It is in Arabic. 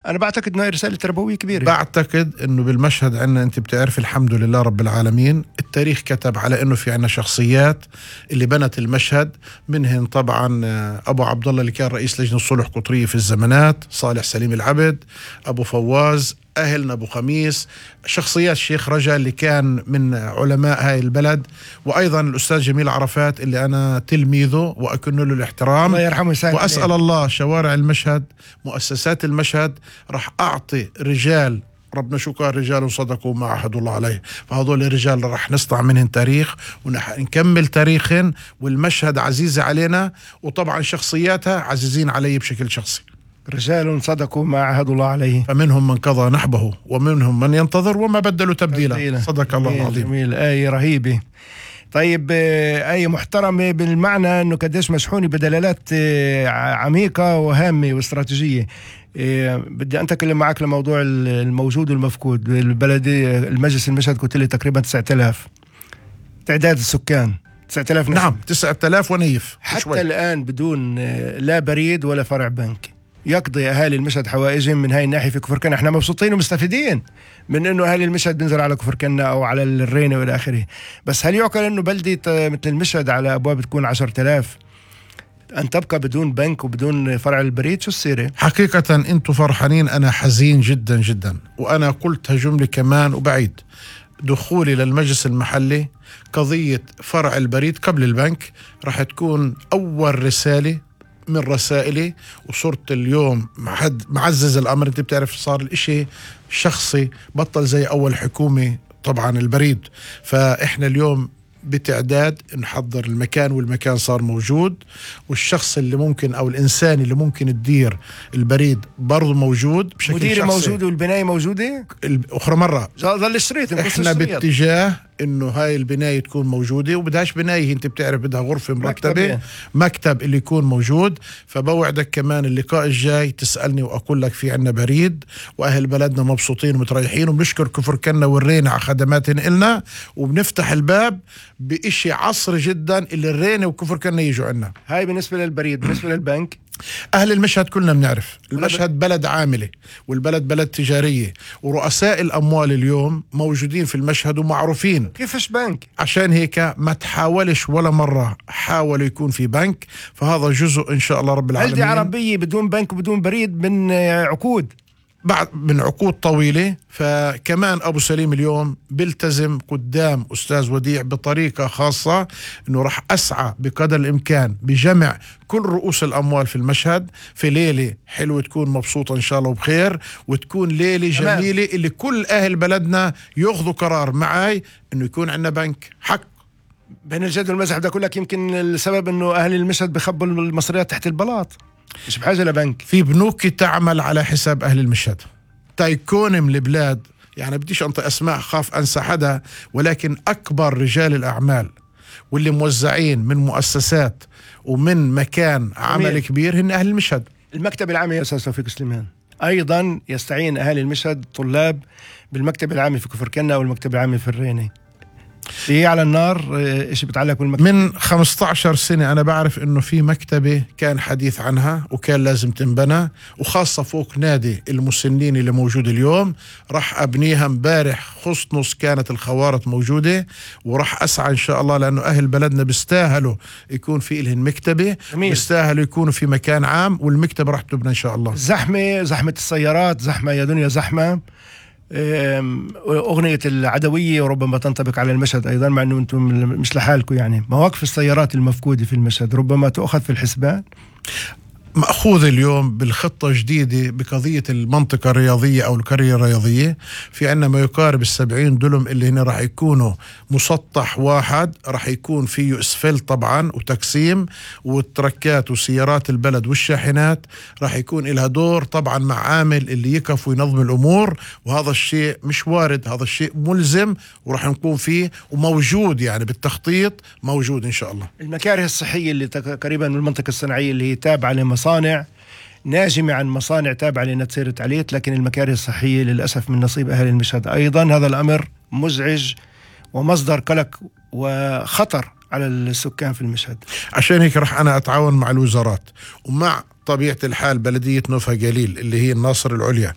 أنا بعتقد أنها رسالة تربوية كبيرة. بعتقد أنه بالمشهد عنا، أنت بتعرف الحمد لله رب العالمين التاريخ كتب على أنه في عنا شخصيات اللي بنت المشهد، منهن طبعا أبو عبد الله اللي كان رئيس لجنة الصلح قطرية في الزمانات، صالح سليم العبد، أبو فواز، أهلنا أبو خميس، شخصيات الشيخ رجا اللي كان من علماء هاي البلد، وأيضا الأستاذ جميل عرفات اللي أنا تلميذه وأكن له الاحترام، الله يرحمه ويسامحه. وأسأل الله شوارع المشهد مؤسسات المشهد راح أعطي رجال، ربنا شو قال رجال صدقوا ما عهدوا الله عليه، فهذول الرجال راح نصنع منهم تاريخ ونكمل تاريخهم، والمشهد عزيزة علينا، وطبعا شخصياتها عزيزين علي بشكل شخصي. رجال صدقوا ما عهدوا الله عليه، فمنهم من قضى نحبه ومنهم من ينتظر وما بدلوا تبديلا. صدق الله العظيم. جميل، آية رهيبة. طيب، آية محترمة بالمعنى أنه قديش مشحونة بدلالات عميقة وهامة واستراتيجية. بدي أنتقل معك لموضوع الموجود والمفقود. البلدي المجلس المشهد قلت لي تقريبا 9000 تعداد السكان، 9000 نعم 9000 ونيف حتى شوي. الآن بدون لا بريد ولا فرع بنك يقضي أهالي المشهد حوائجهم من هاي الناحية في كفر كنا. احنا مبسوطين ومستفيدين من انه اهالي المشهد بنزل على كفر كنا او على الرينة والى اخره، بس هل يعقل انه بلدة مثل المشهد على ابواب تكون 10,000 ان تبقى بدون بنك وبدون فرع البريد؟ شو السيرة؟ حقيقة انتم فرحانين، انا حزين جدا جدا، وانا قلتها جملة كمان وبعيد. دخولي للمجلس المحلي قضية فرع البريد قبل البنك راح تكون اول رسالة من رسائلي، وصرت اليوم معزز الأمر. انت بتعرف صار الاشي شخصي، بطل زي أول حكومة طبعا البريد. فإحنا اليوم بتعداد نحضر المكان، والمكان صار موجود، والشخص اللي ممكن أو الإنسان اللي ممكن تدير البريد برضو موجود بشكل مدير شخصي. موجود والبناية موجودة. أخرى مرة ظل الشريط، إحنا باتجاه انه هاي البناية تكون موجودة، وبدهاش بناية انت بتعرف بدها غرفة مرتبة، مكتب اللي يكون موجود. فبوعدك كمان اللقاء الجاي تسألني واقول لك في عنا بريد، واهل بلدنا مبسوطين ومتريحين، وبنشكر كفر كنا والرينة على خدماتهم إلنا، وبنفتح الباب بإشي عصري جدا اللي الرينة وكفر كنا يجوا عنا. هاي بالنسبة للبريد. بالنسبة للبنك، أهل المشهد كلنا بنعرف المشهد بلد عاملة، والبلد بلد تجارية، ورؤساء الأموال اليوم موجودين في المشهد ومعروفين. كيفش بنك؟ عشان هيك ما تحاولش ولا مرة حاولوا يكون في بنك، فهذا جزء إن شاء الله رب العالمين. بلدة عربية بدون بنك وبدون بريد من عقود، بعد من عقود طويلة. فكمان أبو سليم اليوم بيلتزم قدام أستاذ وديع بطريقة خاصة، أنه رح أسعى بقدر الإمكان بجمع كل رؤوس الأموال في المشهد في ليلة حلوة تكون مبسوطة إن شاء الله وبخير، وتكون ليلة جميلة اللي كل أهل بلدنا يأخذوا قرار معي أنه يكون عندنا بنك حق. بين الجد والمزح بدي أقول لك يمكن السبب أنه أهل المشهد بخبوا المصريات تحت البلاط، مش بحاجة لبنك. في بنوك تعمل على حساب أهل المشهد، تايكون من البلاد، يعني بديش أنطي أسماء خاف أنسى حدا، ولكن أكبر رجال الأعمال واللي موزعين من مؤسسات ومن مكان عمل كبير هن أهل المشهد. المكتب العام يا أستاذ توفيق سليمان أيضا يستعين أهل المشهد طلاب بالمكتب العام في كفر كنا والمكتب العام في الرينة. هي على النار إيش بتعلق بالمكتب؟ من 15 سنة أنا بعرف إنه في مكتبة كان حديث عنها وكان لازم تنبنى، وخاصة فوق نادي المسنين اللي موجود اليوم. راح أبنيها امبارح خص كانت الخوارط موجودة، وراح أسعى إن شاء الله، لأنه أهل بلدنا بيستاهلوا يكون في إلهن مكتبة، بيستاهلوا يكونوا في مكان عام، والمكتبة راح تبنى إن شاء الله. زحمة السيارات، زحمة يا دنيا زحمة. أغنية العدوية وربما تنطبق على المشهد أيضا، مع أنه أنتم مش لحالكم، يعني مواقف السيارات المفقودة في المشهد ربما تأخذ في الحسبان. مأخوذ اليوم بالخطة جديدة بقضية المنطقة الرياضية أو القرية الرياضية. في عنا ما يقارب 70 دلم اللي هنا راح يكونوا مسطح واحد، راح يكون فيه اسفلت طبعا وتقسيم والتركات وسيارات البلد والشاحنات، راح يكون لها دور طبعا مع عامل اللي يقف وينظم الأمور. وهذا الشيء مش وارد، هذا الشيء ملزم وراح نكون فيه وموجود، يعني بالتخطيط موجود إن شاء الله. المكاره الصحية اللي قريبا من المنطقة الصناعية اللي هي تابعة لمصانع ناجمة عن مصانع تابعة لنتسير تعليت، لكن المكاره الصحية للأسف من نصيب أهل المشهد أيضا. هذا الأمر مزعج ومصدر قلق وخطر على السكان في المشهد. عشان هيك رح أنا أتعاون مع الوزارات ومع طبيعة الحال بلدية نوفا قليل اللي هي الناصر العليا